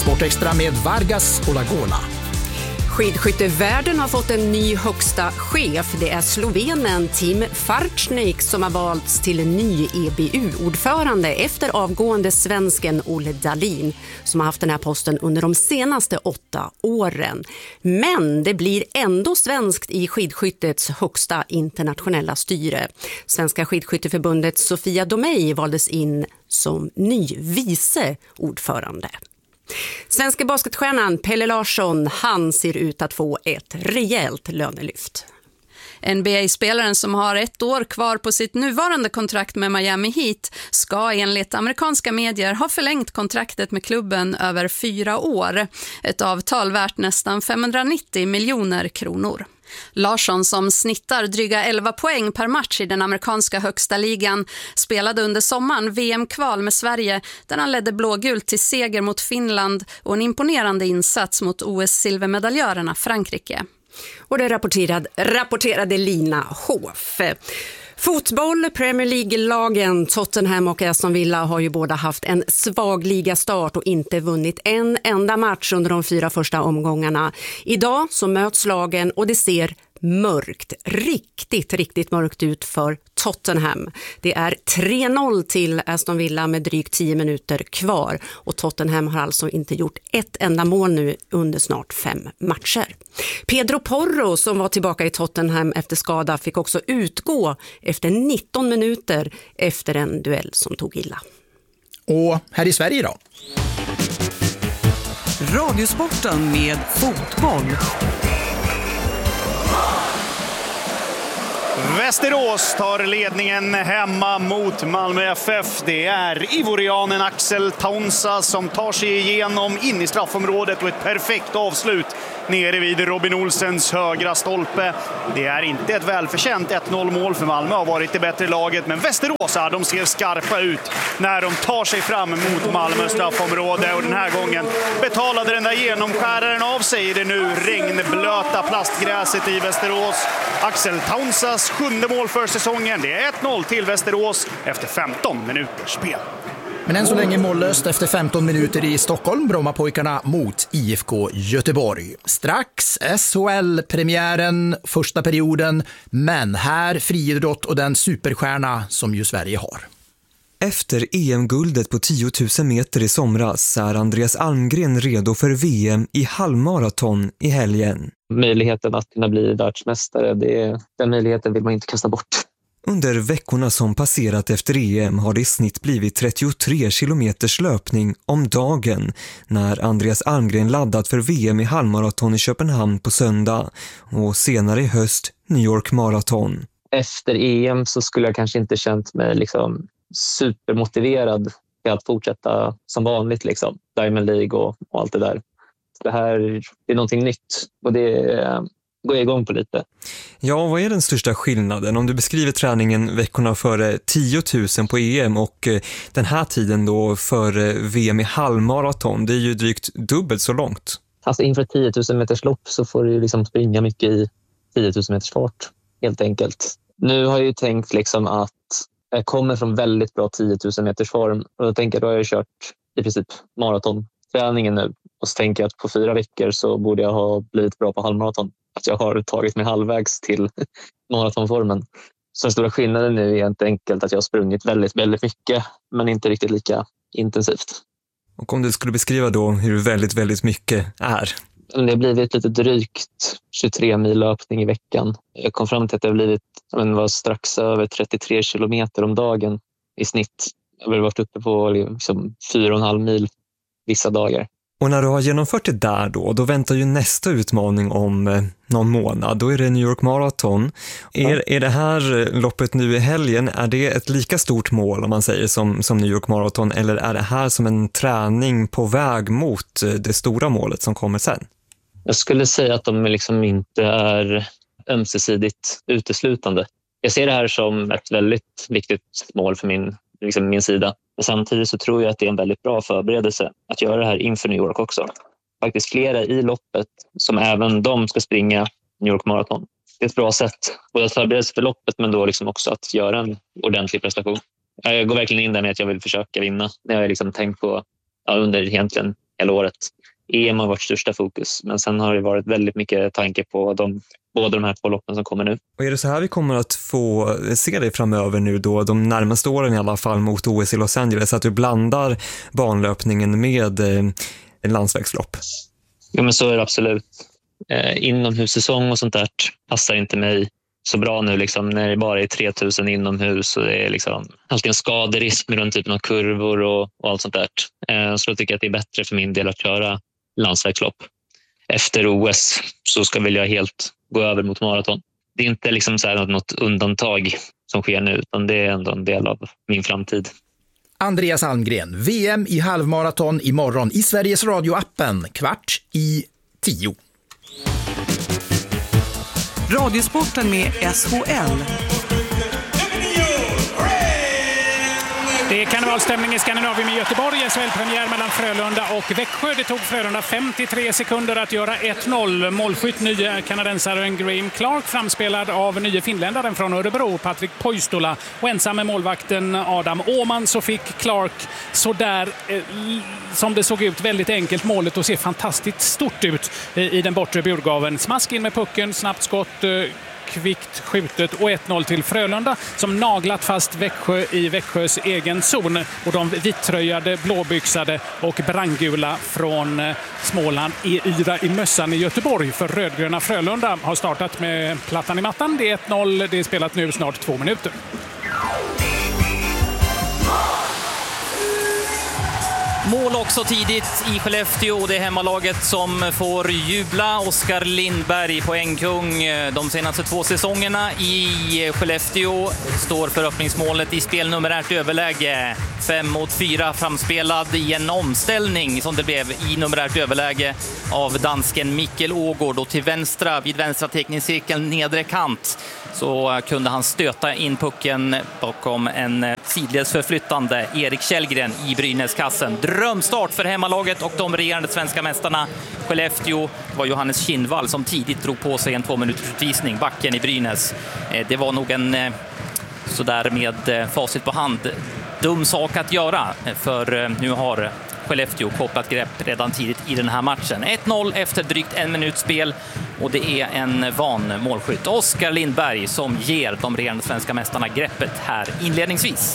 Sportextra med Vargas och Lagona. Skidskyttevärlden har fått en ny högsta chef. Det är slovenen Tim Farčnik som har valts till en ny EBU-ordförande efter avgående svensken Olle Dahlin som har haft den här posten under de senaste 8 åren. Men det blir ändå svenskt i skidskyttets högsta internationella styre. Svenska skidskytteförbundet Sofia Domey valdes in som ny vice ordförande. Svenska basketstjärnan Pelle Larsson, han ser ut att få ett rejält lönelyft. NBA-spelaren som har 1 år kvar på sitt nuvarande kontrakt med Miami Heat ska enligt amerikanska medier ha förlängt kontraktet med klubben över 4 år. Ett avtal värt nästan 590 miljoner kronor. Larsson, som snittar dryga 11 poäng per match i den amerikanska högsta ligan, spelade under sommaren VM-kval med Sverige där han ledde blågult till seger mot Finland och en imponerande insats mot OS-silvermedaljörerna Frankrike. Och det rapporterade Lina Hoff. Fotboll, Premier League-lagen Tottenham och Aston Villa har ju båda haft en svag ligastart och inte vunnit en enda match under de 4 första omgångarna. Idag så möts lagen och det ser mörkt, riktigt mörkt ut för Tottenham. Det är 3-0 till Aston Villa med drygt 10 minuter kvar och Tottenham har alltså inte gjort ett enda mål nu under snart 5 matcher. Pedro Porro, som var tillbaka i Tottenham efter skada, fick också utgå efter 19 minuter efter en duell som tog illa. Och här i Sverige då? Radiosporten med fotboll. Västerås tar ledningen hemma mot Malmö FF. Det är ivorianen Axel Taunsa som tar sig igenom in i straffområdet och ett perfekt avslut nere vid Robin Olsens högra stolpe. Det är inte ett välförtjänt 1-0-mål för Malmö har varit det bättre laget, men Västerås de ser skarpa ut när de tar sig fram mot Malmös straffområde och den här gången betalade den där genomskäraren av sig i det nu regnblöta plastgräset i Västerås. Axel Taunsas 7:e mål för säsongen. Det är 1-0 till Västerås efter 15 minuters spel. Men än så länge mållöst efter 15 minuter i Stockholm, Brommapojkarna mot IFK Göteborg. Strax SHL-premiären, första perioden, men här friidrott och den superstjärna som ju Sverige har. Efter EM-guldet på 10 000 meter i somras är Andreas Almgren redo för VM i halvmaraton i helgen. Möjligheten att kunna bli världsmästare, den möjligheten vill man inte kasta bort. Under veckorna som passerat efter EM har det i snitt blivit 33 kilometers löpning om dagen när Andreas Almgren laddat för VM i halvmaraton i Köpenhamn på söndag och senare i höst New York Marathon. Efter EM så skulle jag kanske inte känt mig supermotiverad till att fortsätta som vanligt Diamond League och allt det där. Det här är någonting nytt och det går jag igång på lite. Ja, vad är den största skillnaden? Om du beskriver träningen veckorna före 10 000 på EM och den här tiden då för VM i halvmaraton, det är ju drygt dubbelt så långt. Alltså inför 10 000 meters lopp så får du springa mycket i 10 000 meters fart, helt enkelt. Nu har jag ju tänkt att jag kommer från väldigt bra 10 000 meters form och då tänker jag, då har jag kört i princip maratonträningen nu och så tänker jag att på 4 veckor så borde jag ha blivit bra på halvmaraton. Att jag har tagit mig halvvägs till maratonformen. Så den stora skillnaden nu är helt enkelt att jag har sprungit väldigt, väldigt mycket men inte riktigt lika intensivt. Och om du skulle beskriva då hur väldigt, väldigt mycket är? Det har blivit lite drygt 23 mil löpning i veckan. Jag kom fram till att det har blivit strax över 33 kilometer om dagen i snitt. Jag har varit uppe på 4,5 mil vissa dagar. Och när du har genomfört det där då väntar ju nästa utmaning om någon månad. Då är det New York Marathon. Är det här loppet nu i helgen, är det ett lika stort mål om man säger som New York Marathon, eller är det här som en träning på väg mot det stora målet som kommer sen? Jag skulle säga att de inte är ömsesidigt uteslutande. Jag ser det här som ett väldigt viktigt mål för min sida. Men samtidigt så tror jag att det är en väldigt bra förberedelse att göra det här inför New York också. Faktiskt flera i loppet som även de ska springa New York Marathon. Det är ett bra sätt både att förbereda sig för loppet men då också att göra en ordentlig prestation. Jag går verkligen in där med att jag vill försöka vinna. Det har jag tänkt på under egentligen hela året. EM har varit största fokus, men sen har det varit väldigt mycket tanke på båda de här 2 loppen som kommer nu. Och är det så här vi kommer att få se dig framöver nu då, de närmaste åren i alla fall mot OS i Los Angeles, att du blandar banlöpningen med en landsvägslopp? Ja, men så är det absolut. Inomhussäsong och sånt där passar inte mig så bra nu liksom, när det bara är 3000 inomhus och det är liksom alltid en skaderisk med den typen av kurvor och allt sånt där. Så då tycker jag att det är bättre för min del att köra landsvägslopp. Efter OS så ska väl jag helt gå över mot maraton. Det är inte liksom så här något undantag som sker nu, utan det är ändå en del av min framtid. Andreas Almgren, VM i halvmaraton imorgon i Sveriges Radio-appen 9:15. Radiosporten med SHL. Det är karnevalstämning i Skandinavien med Göteborg. SHL-premiär mellan Frölunda och Växjö. Det tog Frölunda 53 sekunder att göra 1-0. Målskytt nye kanadensaren Graham Clark, framspelad av nye finländaren från Örebro, Patrik Poistola. Och ensam med målvakten Adam Åman så fick Clark så där som det såg ut väldigt enkelt målet och ser fantastiskt stort ut i den bortre burgaven. Smask in med pucken, snabbt skott, kvickt skjutet och 1-0 till Frölunda som naglat fast Växjö i Växjös egen zon. Och de vittröjade, blåbyxade och brandgula från Småland yra i mössan i Göteborg. För rödgröna Frölunda har startat med plattan i mattan. Det är 1-0, det är spelat nu snart 2 minuter. Mål också tidigt i Skellefteå. Det är hemmalaget som får jubla. Oskar Lindberg, poängkung de senaste 2 säsongerna i Skellefteå, står för öppningsmålet i spelnumerärt överläge. 5-4 framspelad i en omställning som det blev i numerärt överläge av dansken Mikkel Ågård. Och till vänstra, vid vänstra teckningscirkeln nedre kant, så kunde han stöta in pucken bakom en sidledsförflyttande Erik Källgren i Brynäskassen. Drömstart för hemmalaget och de regerande svenska mästarna Skellefteå. Det var Johannes Kinnvall som tidigt drog på sig en 2-minutersutvisning, backen i Brynäs. Det var nog en sådär med facit på hand dum sak att göra, för nu har Skellefteå kopplat grepp redan tidigt i den här matchen. 1-0 efter drygt 1 minuts spel, och det är en van målskytt, Oskar Lindberg, som ger de regerande svenska mästarna greppet här inledningsvis.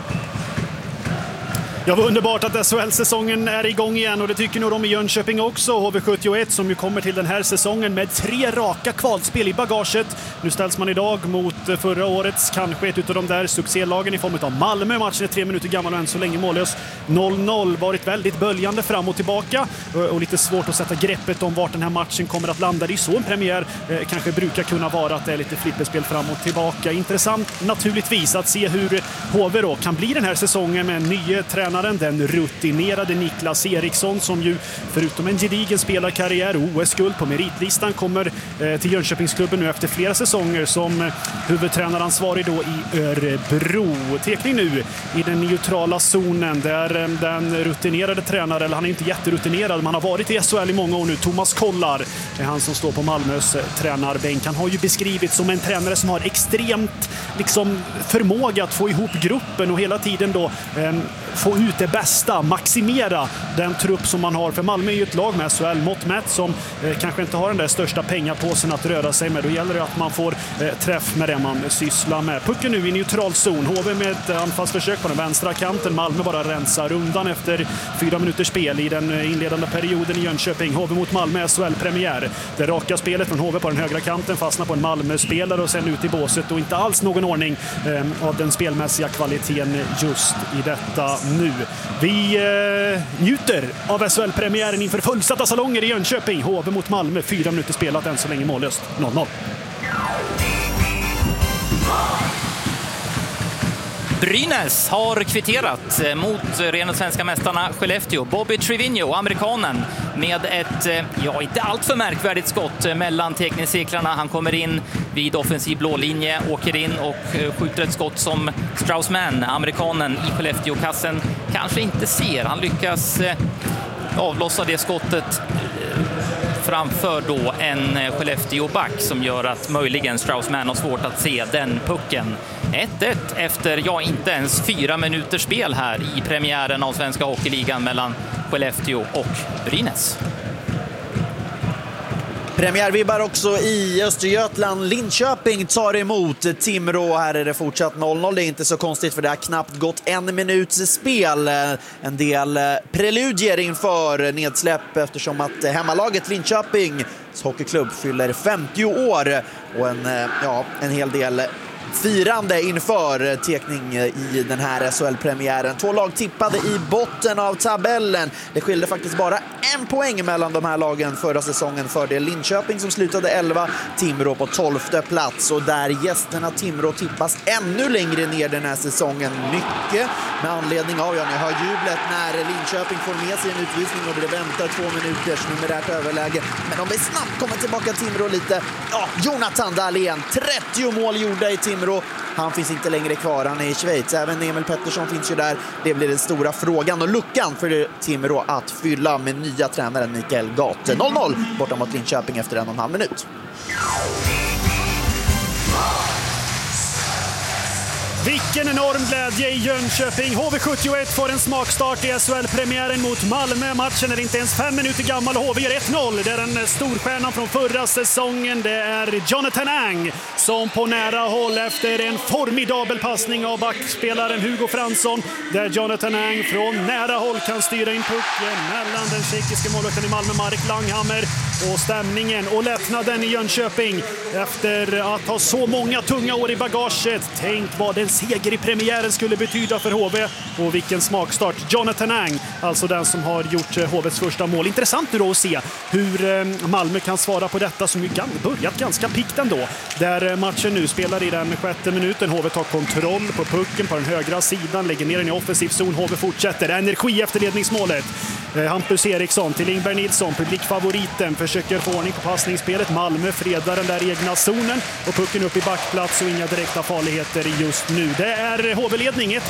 Ja, vad underbart att SHL-säsongen är igång igen, och det tycker nog de i Jönköping också. HV71 som ju kommer till den här säsongen med 3 raka kvalspel i bagaget. Nu ställs man idag mot förra årets, kanske ett av de där succélagen i form av Malmö. Matchen är 3 minuter gammal och än så länge mållös. 0-0, varit väldigt böljande fram och tillbaka och lite svårt att sätta greppet om vart den här matchen kommer att landa. Det är så en premiär kanske brukar kunna vara, att det är lite flipperspel fram och tillbaka. Intressant naturligtvis att se hur HV då kan bli den här säsongen med en ny tränare, den rutinerade Niklas Eriksson, som ju förutom en gedigen spelarkarriär och OS-guld på meritlistan kommer till Jönköpingsklubben nu efter flera säsonger som huvudtränaransvarig då i Örebro. Tekning nu i den neutrala zonen där den rutinerade tränare, eller han är inte jätterutinerad, man har varit i SHL i många år nu, Thomas Kollar är han som står på Malmös tränarbänk. Han har ju beskrivits som en tränare som har extremt liksom förmåga att få ihop gruppen och hela tiden då få ut det bästa, maximera den trupp som man har. För Malmö är ju ett lag med SHL-mått mätt som kanske inte har den där största pengapåsen att röra sig med. Då gäller det att man får träff med det man sysslar med. Pucken nu i neutral zon. HV med ett anfallsförsök på den vänstra kanten. Malmö bara rensar undan efter 4 minuters spel i den inledande perioden i Jönköping. HV mot Malmö, SHL-premiär. Det raka spelet från HV på den högra kanten fastnar på en Malmö-spelare och sen ut i båset, och inte alls någon ordning av den spelmässiga kvaliteten just i detta nu. Vi njuter av SHL-premiären inför fullsatta salonger i Jönköping. HV mot Malmö, 4 minuter spelat, än så länge mållöst, 0-0. Brynäs har kvitterat mot rena svenska mästarna Skellefteå. Bobby Trivigno, amerikanen, med ett, inte allt för märkvärdigt skott mellan teckningscirklarna. Han kommer in vid offensiv blålinje, åker in och skjuter ett skott som Straussman, amerikanen i Skellefteå-kassen, kanske inte ser. Han lyckas avlossa det skottet framför då en Skellefteå-back som gör att möjligen Strauss-Mann har svårt att se den pucken. 1-1 efter, inte ens 4 minuters spel här i premiären av Svenska Hockeyligan mellan Skellefteå och Brynäs. Premiärvibbar också i Östergötland. Linköping tar emot Timrå. Här är det fortsatt 0-0. Det är inte så konstigt för det har knappt gått 1 minuts spel. En del preludier inför nedsläpp eftersom att hemmalaget Linköpings hockeyklubb fyller 50 år. Och en hel del firande inför tekning i den här SHL-premiären. 2 lag tippade i botten av tabellen. Det skilde faktiskt bara 1 poäng mellan de här lagen förra säsongen. För det Linköping som slutade 11, Timrå på 12:e plats. Och där gästerna Timrå tippas ännu längre ner den här säsongen. Mycket med anledning av, ni hör jublet när Linköping får med sig en utvisning och det väntar 2 minuters numerärt överläge. Men om vi snabbt kommer tillbaka Timrå lite. Jonathan Dahlén, 30 mål gjorda i Timrå. Han finns inte längre kvar, han är i Schweiz. Även Emil Pettersson finns ju där. Det blir den stora frågan och luckan för Timrå att fylla med nya tränaren Mikael Gate. 0-0 borta mot Linköping efter 1,5 minut. Vilken enorm glädje i Jönköping. HV71 får en smakstart i SHL-premiären mot Malmö. Matchen är inte ens 5 minuter gammal och HV gör 1-0. Det är den storstjärnan från förra säsongen. Det är Jonathan Ang som på nära håll efter en formidabel passning av backspelaren Hugo Fransson. Där Jonathan Ang från nära håll kan styra in pucken mellan den tjeckiska målvakten i Malmö, Marek Langhammer, och stämningen och lättnaden i Jönköping efter att ha så många tunga år i bagaget. Tänk vad en seger i premiären skulle betyda för HV och vilken smakstart. Jonathan Ang, alltså den som har gjort HVs första mål. Intressant nu då att se hur Malmö kan svara på detta som ju börjat ganska pikt ändå. Där matchen nu spelar i den 6:e minuten. HV tar kontroll på pucken på den högra sidan, lägger ner den i offensiv zon. HV fortsätter. Energi efter ledningsmålet. Hampus Eriksson till Ingberg Nilsson, publikfavoriten, försöker få ordning på passningsspelet. Malmö fredar den där egna zonen och pucken upp i backplats och inga direkta farligheter just nu. Det är HV-ledning